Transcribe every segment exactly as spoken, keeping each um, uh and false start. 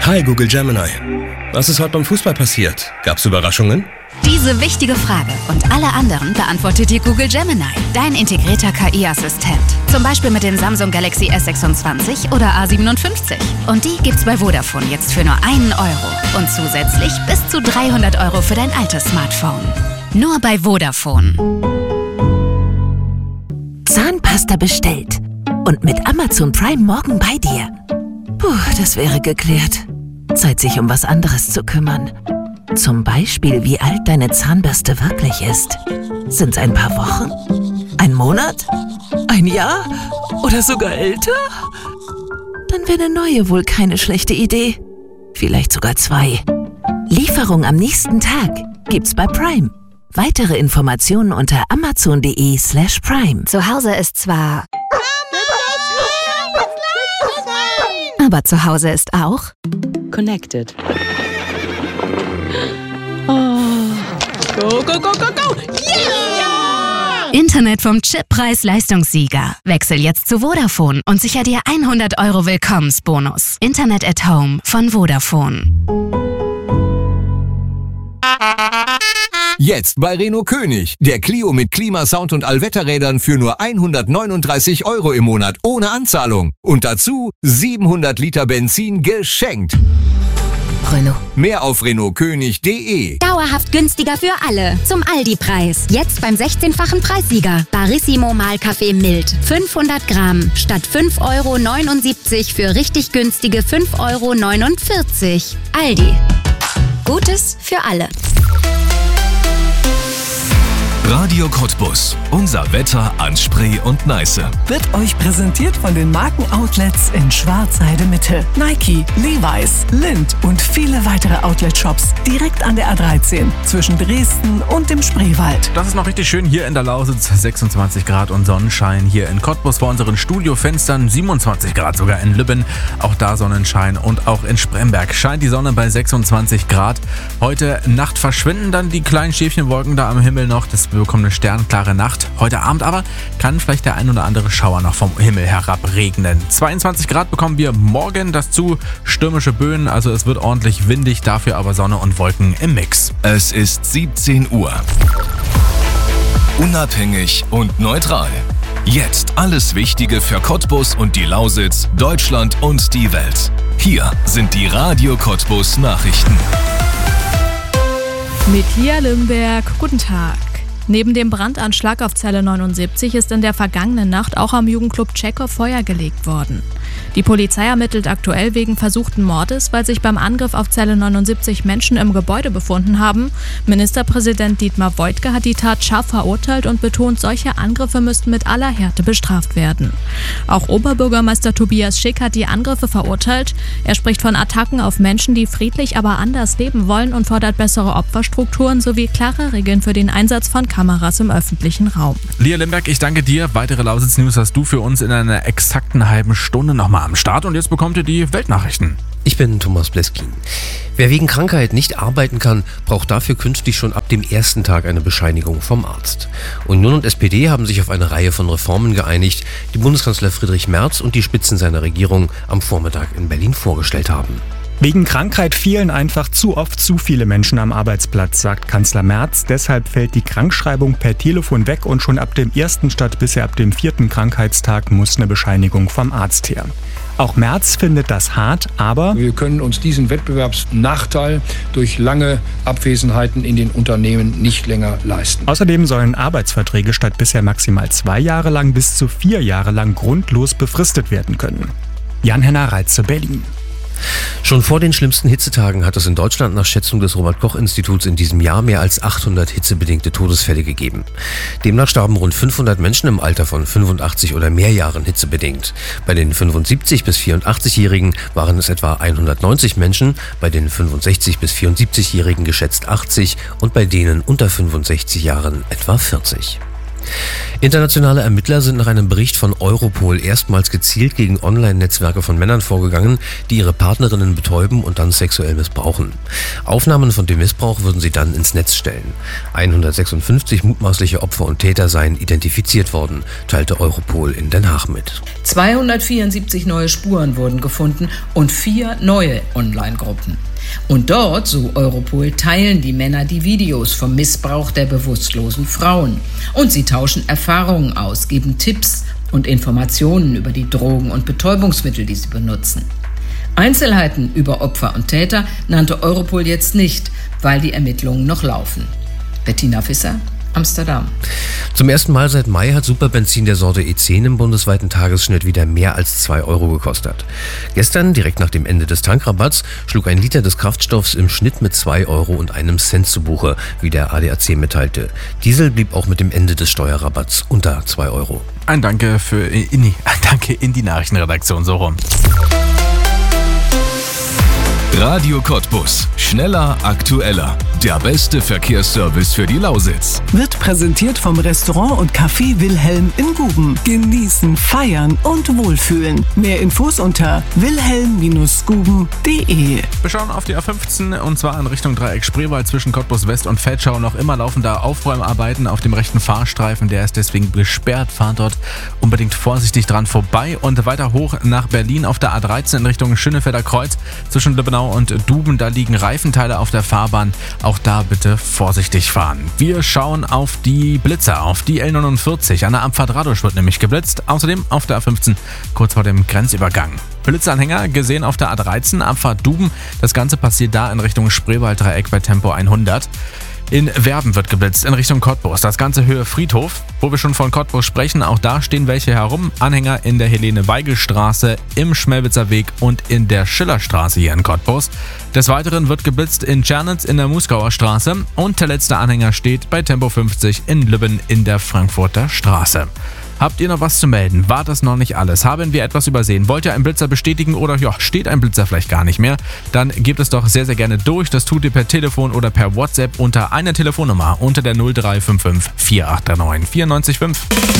Hi Google Gemini. Was ist heute beim Fußball passiert? Gab's Überraschungen? Diese wichtige Frage und alle anderen beantwortet dir Google Gemini, dein integrierter K I-Assistent. Zum Beispiel mit dem Samsung Galaxy S sechsundzwanzig oder A siebenundfünfzig. Und die gibt's bei Vodafone jetzt für nur einen Euro. Und zusätzlich bis zu dreihundert Euro für dein altes Smartphone. Nur bei Vodafone. Zahnpasta bestellt. Und mit Amazon Prime morgen bei dir. Puh, das wäre geklärt. Zeit, sich um was anderes zu kümmern. Zum Beispiel, wie alt deine Zahnbürste wirklich ist. Sind's ein paar Wochen? Ein Monat? Ein Jahr? Oder sogar älter? Dann wäre eine neue wohl keine schlechte Idee. Vielleicht sogar zwei. Lieferung am nächsten Tag gibt's bei Prime. Weitere Informationen unter amazon.de slash prime. Zu Hause ist zwar... Aber zu Hause ist auch... Connected. Oh. Go, go, go, go, go! Yeah! Internet vom Chip-Preis-Leistungssieger. Wechsel jetzt zu Vodafone und sicher dir hundert Euro Willkommensbonus. Internet at Home von Vodafone. Jetzt bei Renault König. Der Clio mit Klimasound und Allwetterrädern für nur hundertneununddreißig Euro im Monat ohne Anzahlung. Und dazu siebenhundert Liter Benzin geschenkt. Renault. Mehr auf renault könig punkt de. Dauerhaft günstiger für alle. Zum Aldi-Preis. Jetzt beim sechzehnfachen Preissieger. Barissimo Mahlkaffee mild. fünfhundert Gramm. Statt fünf Euro neunundsiebzig für richtig günstige fünf Euro neunundvierzig. Aldi. Gutes für alle. Radio Cottbus. Unser Wetter an Spree und Neiße. Wird euch präsentiert von den Markenoutlets in Schwarzheide Mitte. Nike, Levi's, Lindt und viele weitere Outlet-Shops direkt an der A dreizehn zwischen Dresden und dem Spreewald. Das ist noch richtig schön hier in der Lausitz. sechsundzwanzig Grad und Sonnenschein hier in Cottbus vor unseren Studiofenstern. siebenundzwanzig Grad sogar in Lübben. Auch da Sonnenschein und auch in Spremberg scheint die Sonne bei sechsundzwanzig Grad. Heute Nacht verschwinden dann die kleinen Schäfchenwolken da am Himmel noch. Das Wir bekommen eine sternklare Nacht. Heute Abend aber kann vielleicht der ein oder andere Schauer noch vom Himmel herab regnen. zweiundzwanzig Grad bekommen wir morgen, dazu stürmische Böen, also es wird ordentlich windig, dafür aber Sonne und Wolken im Mix. Es ist siebzehn Uhr. Unabhängig und neutral. Jetzt alles Wichtige für Cottbus und die Lausitz, Deutschland und die Welt. Hier sind die Radio Cottbus Nachrichten. Mit Lia Limberg, guten Tag. Neben dem Brandanschlag auf Zelle neunundsiebzig ist in der vergangenen Nacht auch am Jugendclub Tschechow Feuer gelegt worden. Die Polizei ermittelt aktuell wegen versuchten Mordes, weil sich beim Angriff auf Zelle neunundsiebzig Menschen im Gebäude befunden haben. Ministerpräsident Dietmar Woidke hat die Tat scharf verurteilt und betont, solche Angriffe müssten mit aller Härte bestraft werden. Auch Oberbürgermeister Tobias Schick hat die Angriffe verurteilt. Er spricht von Attacken auf Menschen, die friedlich, aber anders leben wollen und fordert bessere Opferstrukturen sowie klare Regeln für den Einsatz von Kameras im öffentlichen Raum. Lia Limberg, ich danke dir. Weitere Lausitz-News hast du für uns in einer exakten halben Stunde nochmal am Start. Und jetzt bekommt ihr die Weltnachrichten. Ich bin Thomas Bleskin. Wer wegen Krankheit nicht arbeiten kann, braucht dafür künftig schon ab dem ersten Tag eine Bescheinigung vom Arzt. Union und S P D haben sich auf eine Reihe von Reformen geeinigt, die Bundeskanzler Friedrich Merz und die Spitzen seiner Regierung am Vormittag in Berlin vorgestellt haben. Wegen Krankheit fehlen einfach zu oft zu viele Menschen am Arbeitsplatz, sagt Kanzler Merz. Deshalb fällt die Krankschreibung per Telefon weg und schon ab dem ersten statt bisher ab dem vierten Krankheitstag muss eine Bescheinigung vom Arzt her. Auch Merz findet das hart, aber wir können uns diesen Wettbewerbsnachteil durch lange Abwesenheiten in den Unternehmen nicht länger leisten. Außerdem sollen Arbeitsverträge statt bisher maximal zwei Jahre lang bis zu vier Jahre lang grundlos befristet werden können. Jan-Henner Reitze, Berlin. Schon vor den schlimmsten Hitzetagen hat es in Deutschland nach Schätzung des Robert-Koch-Instituts in diesem Jahr mehr als achthundert hitzebedingte Todesfälle gegeben. Demnach starben rund fünfhundert Menschen im Alter von fünfundachtzig oder mehr Jahren hitzebedingt. Bei den fünfundsiebzig- bis vierundachtzig-Jährigen waren es etwa hundertneunzig Menschen, bei den fünfundsechzig- bis vierundsiebzig-Jährigen geschätzt achtzig und bei denen unter fünfundsechzig Jahren etwa vierzig. Internationale Ermittler sind nach einem Bericht von Europol erstmals gezielt gegen Online-Netzwerke von Männern vorgegangen, die ihre Partnerinnen betäuben und dann sexuell missbrauchen. Aufnahmen von dem Missbrauch würden sie dann ins Netz stellen. hundertsechsundfünfzig mutmaßliche Opfer und Täter seien identifiziert worden, teilte Europol in Den Haag mit. zweihundertvierundsiebzig neue Spuren wurden gefunden und vier neue Online-Gruppen. Und dort, so Europol, teilen die Männer die Videos vom Missbrauch der bewusstlosen Frauen. Und sie tauschen Erfahrungen aus, geben Tipps und Informationen über die Drogen und Betäubungsmittel, die sie benutzen. Einzelheiten über Opfer und Täter nannte Europol jetzt nicht, weil die Ermittlungen noch laufen. Bettina Visser, Amsterdam. Zum ersten Mal seit Mai hat Superbenzin der Sorte E zehn im bundesweiten Tagesschnitt wieder mehr als zwei Euro gekostet. Gestern, direkt nach dem Ende des Tankrabatts, schlug ein Liter des Kraftstoffs im Schnitt mit zwei Euro und einem Cent zu Buche, wie der A D A C mitteilte. Diesel blieb auch mit dem Ende des Steuerrabatts unter zwei Euro. Ein Danke für in die, ein Danke in die Nachrichtenredaktion, so rum. Radio Cottbus. Schneller, aktueller. Der beste Verkehrsservice für die Lausitz. Wird präsentiert vom Restaurant und Café Wilhelm in Guben. Genießen, feiern und wohlfühlen. Mehr Infos unter wilhelm Bindestrich guben Punkt de. Wir schauen auf die A fünfzehn und zwar in Richtung Dreieck Spreewald zwischen Cottbus West und Vetschau. Noch immer laufen da Aufräumarbeiten auf dem rechten Fahrstreifen. Der ist deswegen gesperrt. Fahrt dort unbedingt vorsichtig dran vorbei. Und weiter hoch nach Berlin auf der A dreizehn in Richtung Schönefelder Kreuz zwischen Lübbenau und Duben. Da liegen Reifenteile auf der Fahrbahn. Auch da bitte vorsichtig fahren. Wir schauen auf die Blitzer, auf die L neunundvierzig. An der Abfahrt Radosch wird nämlich geblitzt. Außerdem auf der A fünfzehn kurz vor dem Grenzübergang. Blitzanhänger gesehen auf der A dreizehn, Abfahrt Duben. Das Ganze passiert da in Richtung Spreewald-Dreieck bei Tempo hundert. In Werben wird geblitzt in Richtung Cottbus. Das Ganze Höhe Friedhof. Wo wir schon von Cottbus sprechen, auch da stehen welche herum. Anhänger in der Helene-Weigel-Straße, im Schmelwitzer Weg und in der Schillerstraße hier in Cottbus. Des Weiteren wird geblitzt in Tschernitz in der Muskauer Straße. Und der letzte Anhänger steht bei Tempo fünfzig in Lübben in der Frankfurter Straße. Habt ihr noch was zu melden? War das noch nicht alles? Haben wir etwas übersehen? Wollt ihr einen Blitzer bestätigen oder ja, steht ein Blitzer vielleicht gar nicht mehr? Dann gebt es doch sehr, sehr gerne durch. Das tut ihr per Telefon oder per WhatsApp unter einer Telefonnummer unter der null drei fünf fünf vier acht neun vier neun fünf.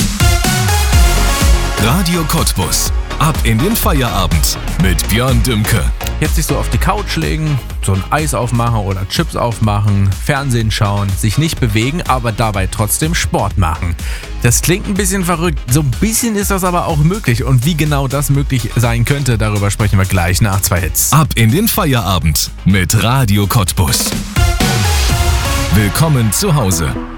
Radio Cottbus. Ab in den Feierabend mit Björn Dümke. Jetzt sich so auf die Couch legen, so ein Eis aufmachen oder Chips aufmachen, Fernsehen schauen, sich nicht bewegen, aber dabei trotzdem Sport machen. Das klingt ein bisschen verrückt, so ein bisschen ist das aber auch möglich. Und wie genau das möglich sein könnte, darüber sprechen wir gleich nach zwei Hits. Ab in den Feierabend mit Radio Cottbus. Willkommen zu Hause.